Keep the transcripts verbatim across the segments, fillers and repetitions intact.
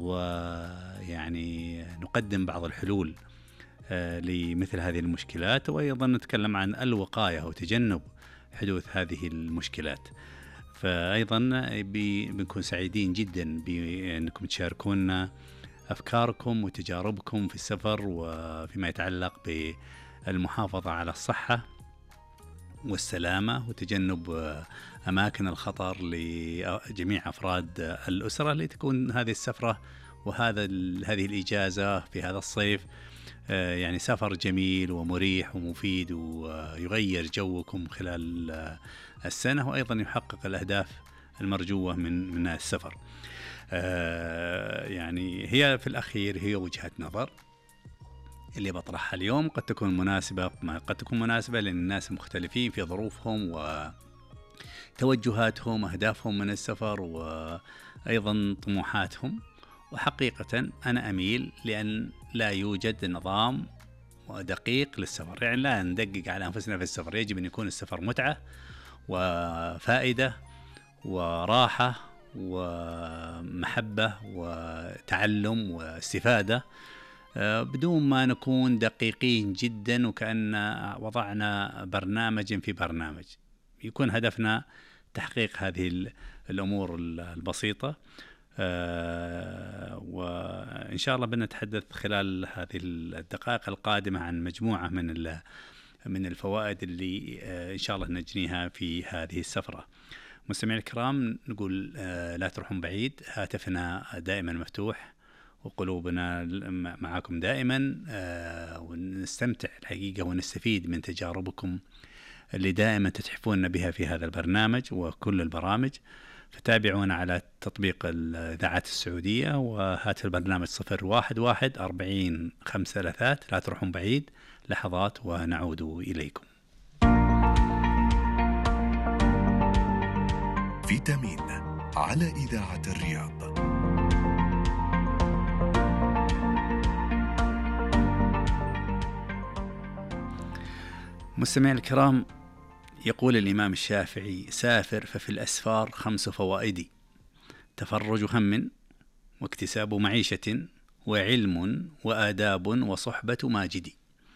ويعني نقدم بعض الحلول لمثل هذه المشكلات، وأيضا نتكلم عن الوقاية وتجنب حدوث هذه المشكلات. فأيضا بنكون سعيدين جدا بأنكم تشاركونا أفكاركم وتجاربكم في السفر وفيما يتعلق بالمحافظة على الصحة والسلامة وتجنب أماكن الخطر لجميع أفراد الأسرة، لتكون هذه السفرة وهذا هذه الإجازة في هذا الصيف يعني سفر جميل ومريح ومفيد ويغير جوكم خلال السنة، وأيضا يحقق الأهداف المرجوة من من السفر. يعني هي في الأخير هي وجهة نظر اللي بطرحها اليوم، قد تكون مناسبة قد تكون مناسبة لأن الناس مختلفين في ظروفهم وتوجهاتهم أهدافهم من السفر وأيضا طموحاتهم. وحقيقة أنا أميل لأن لا يوجد نظام دقيق للسفر، يعني لا ندقق على أنفسنا في السفر، يجب أن يكون السفر متعة وفائدة وراحة ومحبة وتعلم واستفادة، بدون ما نكون دقيقين جدا وكأن وضعنا برنامج في برنامج. يكون هدفنا تحقيق هذه الأمور البسيطة. وإن شاء الله بنتحدث خلال هذه الدقائق القادمة عن مجموعة من من الفوائد اللي إن شاء الله نجنيها في هذه السفرة. مستمعي الكرام، نقول لا تروحون بعيد، هاتفنا دائما مفتوح وقلوبنا معكم دائما، ونستمتع الحقيقة ونستفيد من تجاربكم اللي دائما تتحفون بها في هذا البرنامج وكل البرامج. فتابعونا على تطبيق الإذاعات السعودية وهاتف البرنامج صفر واحد واحد أربعين خمسة ثلاثات. لا تروحون بعيد، لحظات ونعود إليكم. فيتامين على إذاعة الرياض. مستمعي الكرام، يقول الإمام الشافعي: سافر ففي الأسفار خمس فوائد: تفرج هم واكتساب معيشة وعلم وآداب وصحبة ماجد.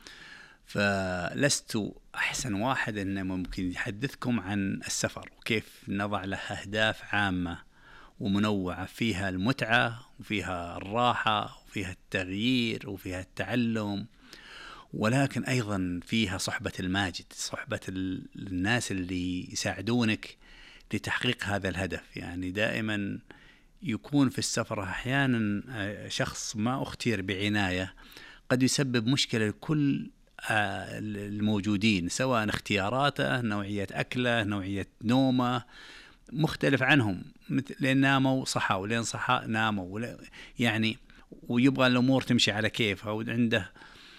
فلست أحسن واحد أن ممكن يحدثكم عن السفر وكيف نضع له أهداف عامة ومنوعة، فيها المتعة وفيها الراحة وفيها التغيير وفيها التعلم، ولكن أيضا فيها صحبة الماجد، صحبة الناس اللي يساعدونك لتحقيق هذا الهدف. يعني دائما يكون في السفر أحيانا شخص ما اختير بعناية قد يسبب مشكلة لكل الموجودين، سواء اختياراته، نوعية أكله، نوعية نومه مختلف عنهم، لأن ناموا صحوا ولين صحى ناموا، يعني ويبغى الأمور تمشي على كيفها، وعنده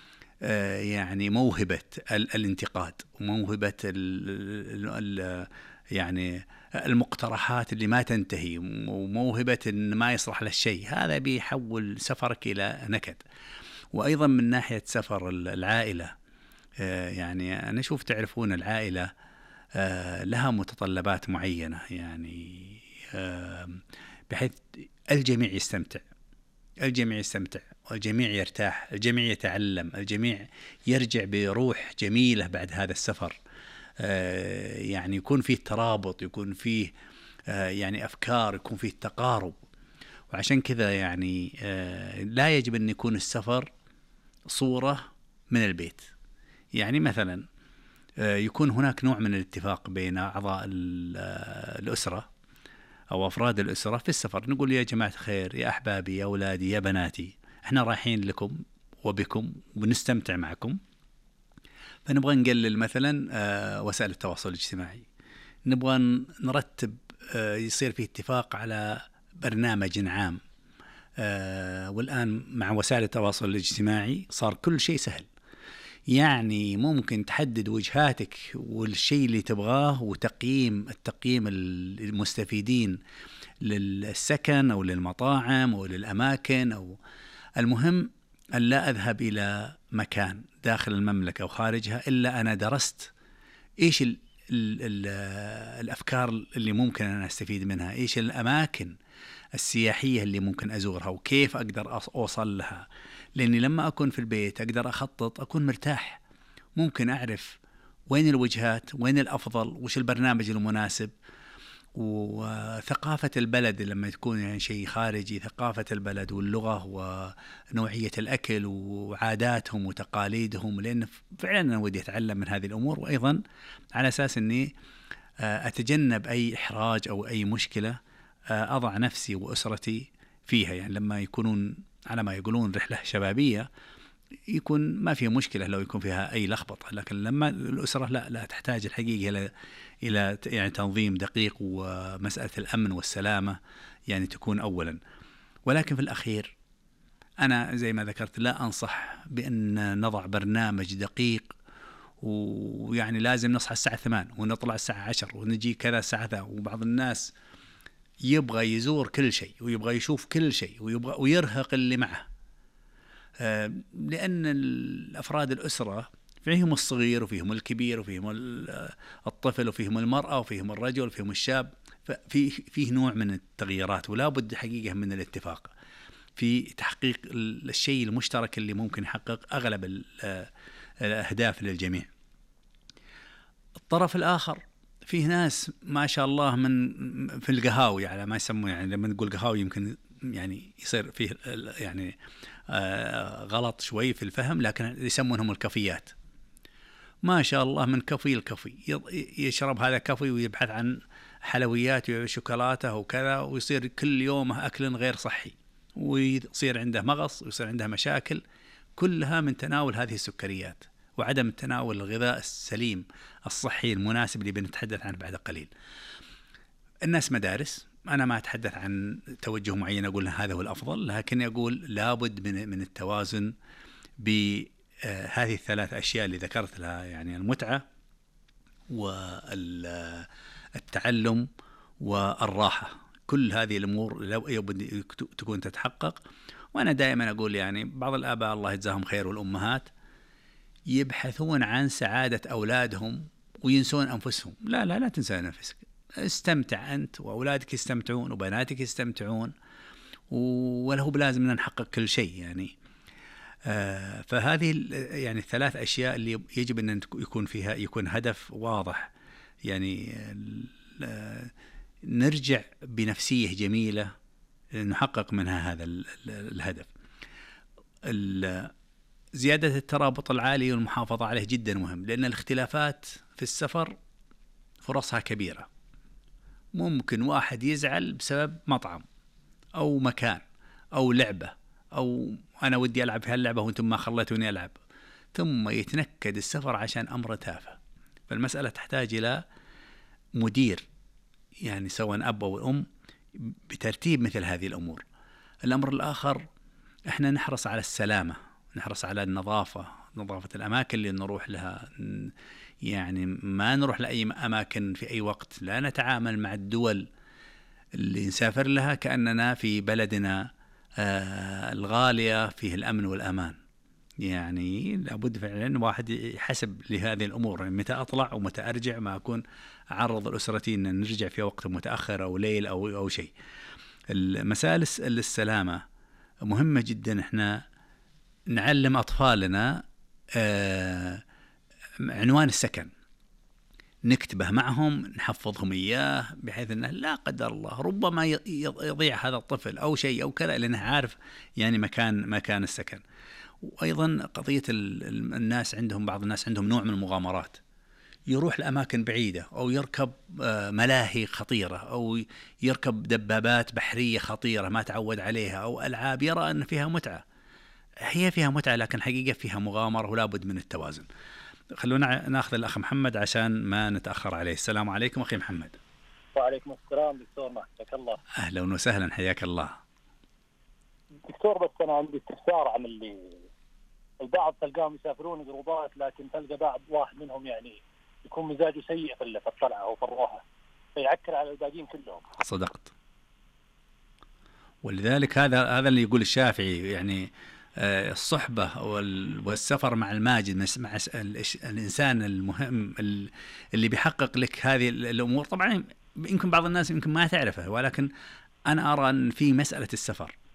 يعني موهبة الانتقاد وموهبة ال ال يعني المقترحات اللي ما تنتهي وموهبة إن ما يصلح له شيء. هذا بيحول سفرك إلى نكد. وأيضا من ناحية سفر العائلة، يعني أنا أشوف تعرفون العائلة لها متطلبات معينة، يعني بحيث الجميع يستمتع الجميع يستمتع والجميع يرتاح، الجميع يتعلم، الجميع يرجع بروح جميلة بعد هذا السفر. يعني يكون فيه ترابط، يكون فيه يعني أفكار، يكون فيه تقارب. وعشان كذا يعني لا يجب أن يكون السفر صورة من البيت. يعني مثلا يكون هناك نوع من الاتفاق بين أعضاء الأسرة أو أفراد الأسرة في السفر، نقول يا جماعة خير، يا أحبابي، يا أولادي، يا بناتي، إحنا رايحين لكم وبكم ونستمتع معكم، فنبغى نقلل مثلا وسائل التواصل الاجتماعي، نبغى نرتب يصير فيه اتفاق على برنامج عام. والآن مع وسائل التواصل الاجتماعي صار كل شيء سهل، يعني ممكن تحدد وجهاتك والشيء اللي تبغاه وتقييم التقييم المستفيدين للسكن أو للمطاعم أو للأماكن، أو المهم أن لا أذهب إلى مكان داخل المملكة أو خارجها إلا أنا درست إيش ال ال ال الأفكار اللي ممكن أن أستفيد منها، إيش الأماكن السياحية اللي ممكن أزورها وكيف أقدر أوصل لها. لأني لما أكون في البيت أقدر أخطط، أكون مرتاح، ممكن أعرف وين الوجهات، وين الأفضل، وش البرنامج المناسب. وثقافة البلد لما تكون يعني شيء خارجي، ثقافة البلد واللغة ونوعية الأكل وعاداتهم وتقاليدهم، لأن فعلا أنا ودي أتعلم من هذه الأمور، وأيضا على أساس أني أتجنب أي إحراج أو أي مشكلة أضع نفسي وأسرتي فيها. يعني لما يكونون على ما يقولون رحلة شبابية يكون ما فيها مشكلة لو يكون فيها أي لخبطة، لكن لما الأسرة لا لا تحتاج الحقيقة إلى إلى يعني تنظيم دقيق، ومسألة الأمن والسلامة يعني تكون أولا. ولكن في الأخير أنا زي ما ذكرت لا أنصح بأن نضع برنامج دقيق، ويعني لازم نصحى الساعة ثمان ونطلع الساعة عشر ونجي كذا الساعة ذا. وبعض الناس يبغى يزور كل شيء ويبغى يشوف كل شيء ويبغى ويرهق اللي معه، لأن الأفراد الأسرة فيهم الصغير وفيهم الكبير وفيهم الطفل وفيهم المرأة وفيهم الرجل وفيهم الشاب، ففي فيه نوع من التغييرات، ولا بد حقيقة من الاتفاق في تحقيق الشيء المشترك اللي ممكن يحقق أغلب الأهداف للجميع. الطرف الآخر فيه ناس ما شاء الله من في القهاوي، يعني ما يسمون، يعني لما نقول قهاوي يمكن يعني يصير فيه يعني آه غلط شوي في الفهم، لكن يسمونهم الكافيات. ما شاء الله من كافي الكافي، يشرب هذا كافي ويبحث عن حلويات وشوكولاتة وكذا، ويصير كل يوم أكل غير صحي، ويصير عنده مغص ويصير عنده مشاكل، كلها من تناول هذه السكريات وعدم تناول الغذاء السليم الصحي المناسب اللي بنتحدث عنه بعد قليل. الناس مدارس، أنا ما أتحدث عن توجه معين أقول هذا هو الأفضل، لكن أقول لابد من من التوازن بهذه الثلاث أشياء اللي ذكرت لها، يعني المتعة والتعلم والراحة. كل هذه الأمور لابد تكون تتحقق. وأنا دائما أقول يعني بعض الآباء الله يجزاهم خير والأمهات يبحثون عن سعادة أولادهم وينسون أنفسهم. لا لا لا تنسى نفسك، استمتع أنت وأولادك يستمتعون وبناتك يستمتعون، ولا هو بلازم نحقق كل شيء يعني. آه فهذه يعني الثلاث أشياء اللي يجب أن يكون فيها يكون هدف واضح، يعني آه نرجع بنفسية جميلة نحقق منها هذا الهدف. زيادة الترابط العالي والمحافظة عليه جدا مهم، لأن الاختلافات في السفر فرصها كبيرة. ممكن واحد يزعل بسبب مطعم أو مكان أو لعبة، أو أنا ودي ألعب في هاللعبة وأنتم ما خليتوني ألعب، ثم يتنكد السفر عشان أمر تافه. فالمسألة تحتاج إلى مدير، يعني سواء أب أو أم، بترتيب مثل هذه الأمور. الأمر الآخر إحنا نحرص على السلامة، نحرص على النظافة، نظافة الأماكن اللي نروح لها، يعني ما نروح لأي أماكن في أي وقت، لا نتعامل مع الدول اللي نسافر لها كأننا في بلدنا آه الغالية فيه الأمن والأمان. يعني لابد فعلا واحد يحسب لهذه الأمور، يعني متى أطلع ومتى أرجع، ما أكون أعرض الأسرتي أن نرجع في وقت متأخر أو ليل أو أو شيء. المسائل السلامة مهمة جدا. إحنا نعلم أطفالنا آه عنوان السكن، نكتبه معهم، نحفظهم إياه، بحيث أنه لا قدر الله ربما يضيع هذا الطفل أو شيء أو كذا، لأنه عارف يعني مكان مكان السكن. وأيضا قضية الناس عندهم، بعض الناس عندهم نوع من المغامرات، يروح لأماكن بعيدة أو يركب ملاهي خطيرة أو يركب دبابات بحرية خطيرة ما تعود عليها، أو ألعاب يرى أن فيها متعة. هي فيها متعة لكن حقيقة فيها مغامرة، ولا بد من التوازن. خلونا ناخذ الأخ محمد عشان ما نتأخر عليه. السلام عليكم أخي محمد. وعليكم السلام دكتور، حياك الله. أهلا وسهلا، حياك الله دكتور. بس أنا عندي استفسار عن اللي البعض تلقاهم يسافرون جروبات، لكن تلقى بعض واحد منهم يعني يكون مزاجه سيء في الطلعة أو في الروحة، فيعكر على الباقيين كلهم. صدقت. ولذلك هذا هذا اللي يقول الشافعي، يعني الصحبة والسفر مع الماجد، مع الإنسان المهم اللي بيحقق لك هذه الأمور. طبعا يمكن بعض الناس يمكن ما تعرفه، ولكن أنا أرى أن في مسألة السفر